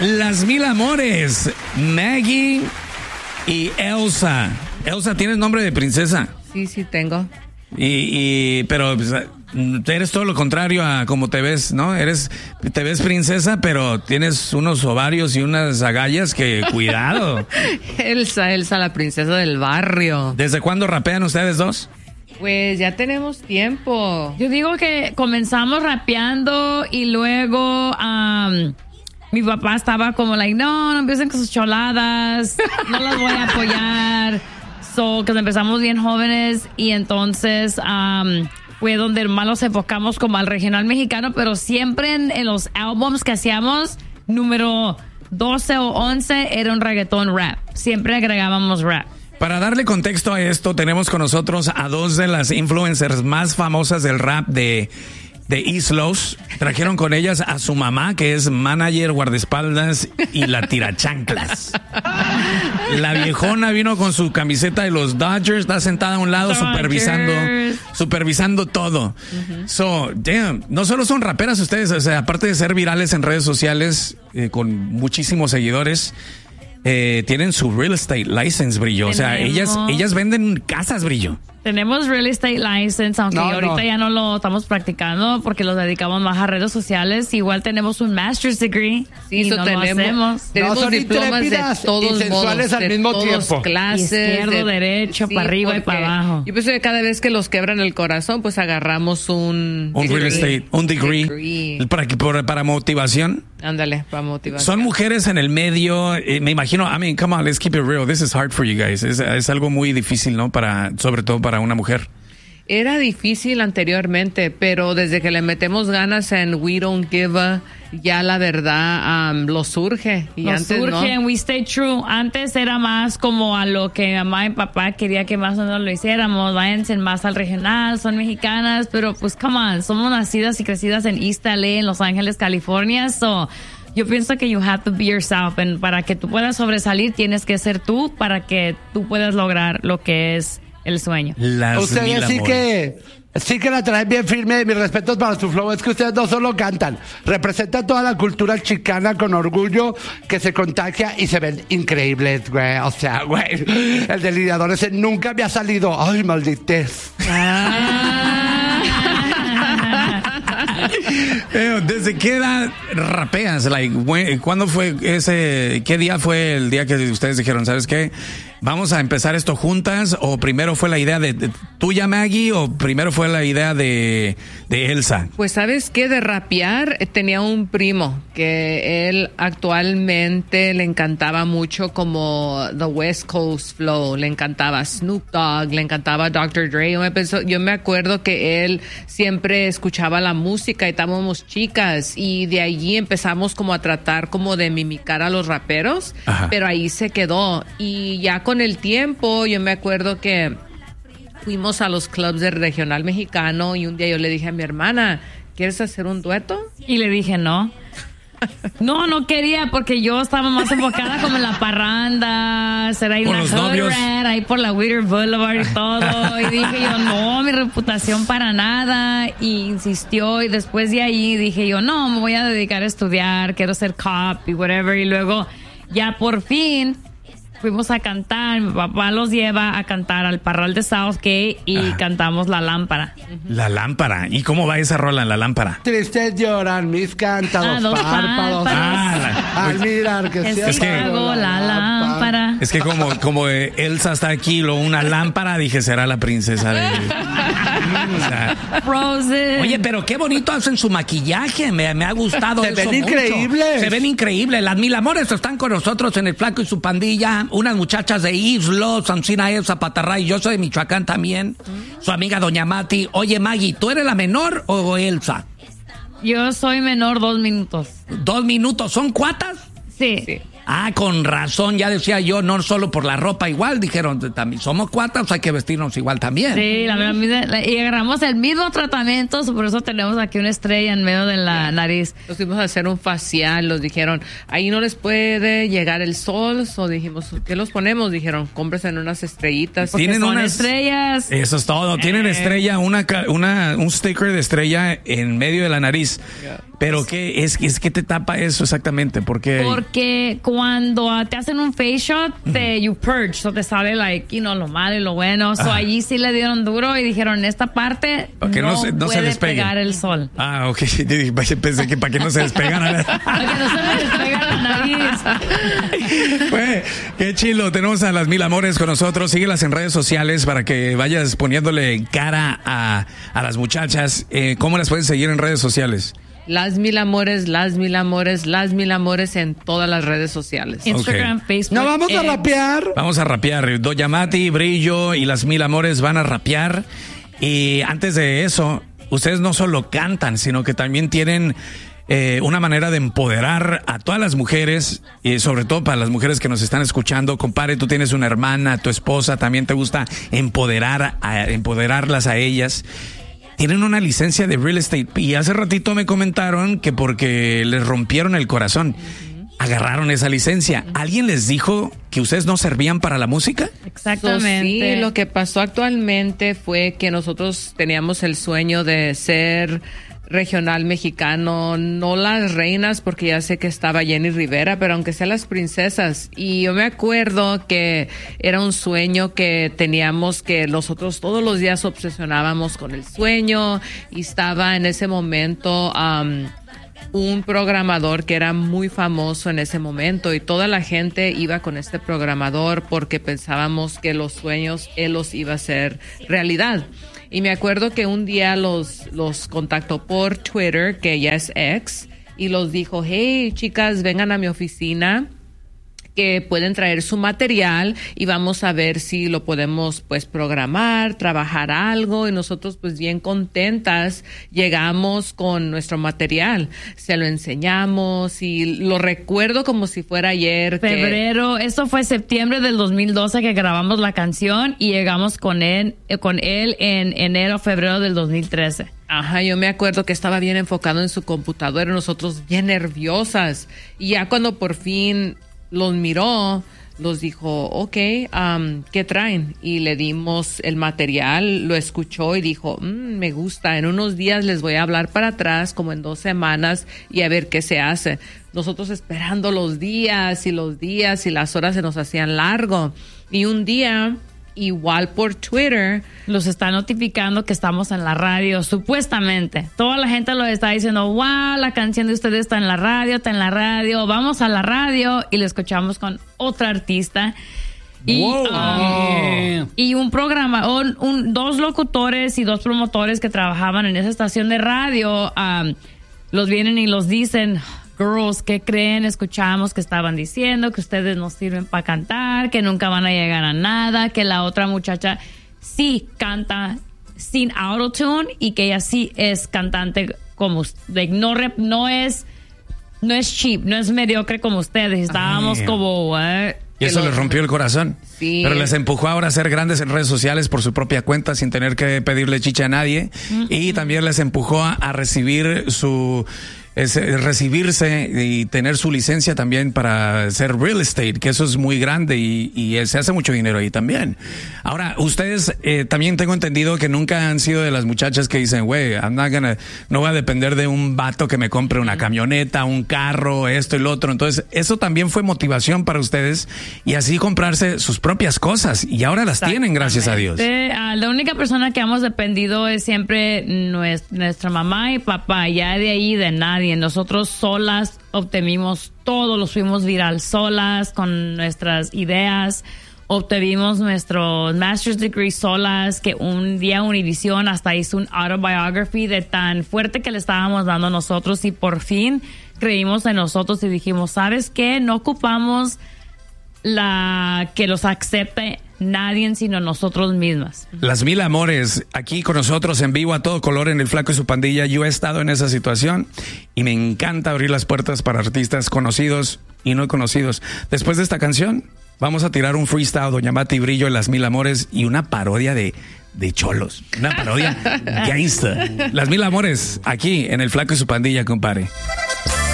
Las Mil Amores, Maggie y Elsa. Elsa, ¿tienes nombre de princesa? Sí, tengo. Pero pues, eres todo lo contrario a como te ves, ¿no? Te ves princesa, pero tienes unos ovarios y unas agallas que cuidado. Elsa, la princesa del barrio. ¿Desde cuándo rapean ustedes dos? Pues ya tenemos tiempo. Yo digo que comenzamos rapeando y luego mi papá estaba como no empiecen con sus choladas, no las voy a apoyar. Que empezamos bien jóvenes y entonces fue donde más nos enfocamos como al regional mexicano, pero siempre en los álbums que hacíamos, número 12 o 11 era un reggaetón rap. Siempre agregábamos rap. Para darle contexto a esto, tenemos con nosotros a dos de las influencers más famosas del rap de East Los. Trajeron con ellas a su mamá, que es manager, guardaespaldas y la tirachanclas. La viejona vino con su camiseta de los Dodgers, está sentada a un lado supervisando todo. Uh-huh. So, damn, no solo son raperas ustedes, o sea, aparte de ser virales en redes sociales, con muchísimos seguidores, tienen su real estate license, Brillo. O sea, ellas venden casas, Brillo. Tenemos real estate license, aunque ahorita ya no lo estamos practicando porque los dedicamos más a redes sociales. Igual tenemos un master's degree y no lo hacemos. Tenemos diplomas de todos y sensuales modos, al mismo tiempo. Clases, izquierdo, derecho, para arriba y para abajo. Yo pienso que cada vez que los quebran el corazón, pues agarramos un real estate, un degree. Para motivación. Ándale, para motivación. Son mujeres en el medio, me imagino, come on, let's keep it real. This is hard for you guys. Es algo muy difícil, ¿no? Sobre todo para una mujer. Era difícil anteriormente, pero desde que le metemos ganas en We Don't Give a, ya la verdad lo surge. Y nos antes surge, no. We Stay True. Antes era más como a lo que mamá y papá quería que más o menos lo hiciéramos. Váyanse más al regional, son mexicanas, pero pues come on, somos nacidas y crecidas en East LA, en Los Ángeles, California, so yo pienso que you have to be yourself, and para que tú puedas sobresalir tienes que ser tú para que tú puedas lograr lo que es el sueño. Ustedes sí que la traen bien firme. Mis respetos para su flow. Es que ustedes no solo cantan, representan toda la cultura chicana con orgullo que se contagia y se ven increíbles, güey. O sea, güey, el delineador ese nunca me ha salido. Ay, maldites. ¿Desde qué edad rapeas? ¿Cuándo fue qué día fue el día que ustedes dijeron, ¿sabes qué? ¿Vamos a empezar esto juntas? ¿O primero fue la idea de tuya, Maggie? ¿O primero fue la idea de Elsa? Pues, ¿sabes qué? De rapear, tenía un primo que él actualmente le encantaba mucho como The West Coast Flow. Le encantaba Snoop Dogg, le encantaba Dr. Dre. Yo me acuerdo que él siempre escuchaba la música y estábamos chicas. Y de allí empezamos como a tratar como de mimicar a los raperos. Ajá. Pero ahí se quedó. Y ya con el tiempo, yo me acuerdo que fuimos a los clubs del regional mexicano y un día yo le dije a mi hermana, ¿quieres hacer un dueto? Y le dije no. No quería porque yo estaba más enfocada como en la parranda, será ahí en la Hood Rat, ahí por la Whittier Boulevard y todo. Y dije yo, no, mi reputación para nada. Y insistió y después de ahí dije yo, no, me voy a dedicar a estudiar, quiero ser cop y whatever. Y luego ya por fin fuimos a cantar, mi papá los lleva a cantar al Parral de Southgate y cantamos La Lámpara. La Lámpara. ¿Y cómo va esa rola, La Lámpara? Tristes lloran mis cántaros párpados. Al mirar que se apagó la lámpara. Es que como Elsa está aquí, una lámpara, dije, será la princesa de... Frozen. Oye, pero qué bonito hacen su maquillaje, me ha gustado eso mucho. Se ven increíbles. Las Mil Amores están con nosotros en El Flaco y su pandilla. Unas muchachas de Islo, Sancina Elsa Patarray, yo soy de Michoacán también. Su amiga Doña Mati. Oye, Maggie, ¿tú eres la menor o Elsa? Yo soy menor 2 minutos. 2 minutos, ¿son cuatas? Sí. Ah, con razón, ya decía yo, no solo por la ropa igual, dijeron, también somos cuatas, hay que vestirnos igual también. Sí, y agarramos el mismo tratamiento, por eso tenemos aquí una estrella en medio de la nariz. Nos fuimos a hacer un facial, nos dijeron, ahí no les puede llegar el sol, o dijimos, ¿qué los ponemos? Dijeron, cómprense en unas estrellitas. Tienen unas estrellas. Eso es todo, tienen estrella, un sticker de estrella en medio de la nariz. Pero ¿qué es que te tapa eso exactamente? Porque cuando te hacen un face shot, you purge, so te sale lo malo y lo bueno. So allí sí le dieron duro y dijeron, esta parte no puede pegar el sol. Ah, ok. Pensé que para que no se despegara. Para que no se me despegara la nariz. Pues, qué chilo. Tenemos a las Mil Amores con nosotros. Síguelas en redes sociales para que vayas poniéndole cara a las muchachas. ¿Cómo las pueden seguir en redes sociales? Las Mil Amores, Las Mil Amores, Las Mil Amores en todas las redes sociales. Instagram, Facebook. No, vamos a rapear. Vamos a rapear. Doña Mati, Brillo y Las Mil Amores van a rapear. Y antes de eso, ustedes no solo cantan, sino que también tienen una manera de empoderar a todas las mujeres, y sobre todo para las mujeres que nos están escuchando. Compadre, tú tienes una hermana, tu esposa, también te gusta empoderarlas a ellas. Tienen una licencia de real estate y hace ratito me comentaron que porque les rompieron el corazón, agarraron esa licencia. ¿Alguien les dijo que ustedes no servían para la música? Exactamente. Sí, lo que pasó actualmente fue que nosotros teníamos el sueño de ser regional mexicano, no las reinas, porque ya sé que estaba Jenny Rivera, pero aunque sea las princesas. Y yo me acuerdo que era un sueño que teníamos, que nosotros todos los días obsesionábamos con el sueño, y estaba en ese momento un programador que era muy famoso en ese momento, y toda la gente iba con este programador porque pensábamos que los sueños él los iba a hacer realidad. Y me acuerdo que un día los contactó por Twitter, que ya es X, y los dijo, hey, chicas, vengan a mi oficina, que pueden traer su material y vamos a ver si lo podemos pues programar, trabajar algo. Y nosotros pues bien contentas llegamos con nuestro material, se lo enseñamos y lo recuerdo como si fuera ayer. Febrero, esto fue septiembre del 2012 que grabamos la canción y llegamos con él en enero, febrero del 2013. Ajá, yo me acuerdo que estaba bien enfocado en su computadora, nosotros bien nerviosas, y ya cuando por fin los miró, los dijo, ok, ¿qué traen? Y le dimos el material, lo escuchó y dijo, me gusta, en unos días les voy a hablar para atrás, como en 2 semanas, y a ver qué se hace. Nosotros esperando los días y las horas se nos hacían largo. Y un día, igual por Twitter, los está notificando que estamos en la radio, supuestamente. Toda la gente lo está diciendo, wow, la canción de ustedes está en la radio, vamos a la radio, y lo escuchamos con otra artista. Y, wow. Y un programa, 2 locutores y 2 promotores que trabajaban en esa estación de radio, los vienen y los dicen, girls, ¿qué creen? Escuchamos que estaban diciendo que ustedes no sirven para cantar, que nunca van a llegar a nada, que la otra muchacha sí canta sin autotune y que ella sí es cantante como usted. No es cheap, no es mediocre como ustedes. Estábamos como... y eso les rompió el corazón. Sí. Pero les empujó ahora a ser grandes en redes sociales por su propia cuenta sin tener que pedirle chicha a nadie. Y también les empujó a recibir recibirse y tener su licencia también para hacer real estate, que eso es muy grande y se hace mucho dinero ahí también. Ahora, ustedes también tengo entendido que nunca han sido de las muchachas que dicen, güey, no voy a depender de un vato que me compre una camioneta, un carro, esto y lo otro. Entonces, eso también fue motivación para ustedes y así comprarse sus propias cosas y ahora las tienen, gracias a Dios. La única persona que hemos dependido es siempre nuestra mamá y papá, ya de ahí de nadie. Nosotros solas obtuvimos todo, lo fuimos viral solas con nuestras ideas, obtuvimos nuestro master's degree solas, que un día Univision hasta hizo un autobiography de tan fuerte que le estábamos dando a nosotros y por fin creímos en nosotros y dijimos, ¿sabes qué? No ocupamos que los acepte nadie sino nosotros mismas. Las Mil Amores, aquí con nosotros en vivo a todo color en El Flaco y su Pandilla. Yo he estado en esa situación y me encanta abrir las puertas para artistas conocidos y no conocidos. Después de esta canción vamos a tirar un freestyle, Doña Mati Brillo, Las Mil Amores y una parodia de cholos, una parodia gangsta. Las Mil Amores, aquí en El Flaco y su Pandilla, compadre.